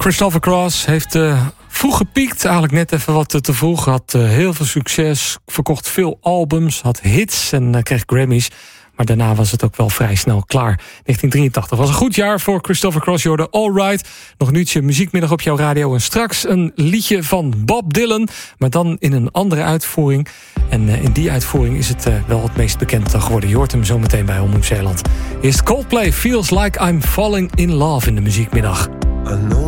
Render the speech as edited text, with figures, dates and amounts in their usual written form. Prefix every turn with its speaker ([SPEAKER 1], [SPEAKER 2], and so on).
[SPEAKER 1] Christopher Cross heeft vroeg gepiekt. Eigenlijk net even wat te vroeg. Had heel veel succes. Verkocht veel albums. Had hits en kreeg Grammys. Maar daarna was het ook wel vrij snel klaar. 1983 was een goed jaar voor Christopher Cross. Je hoorde All Right. Nog een uurtje muziekmiddag op jouw radio. En straks een liedje van Bob Dylan. Maar dan in een andere uitvoering. En in die uitvoering is het wel het meest bekend geworden. Je hoort hem zo meteen bij Omroep Zeeland. Eerst Coldplay, Feels Like I'm Falling in Love in de muziekmiddag.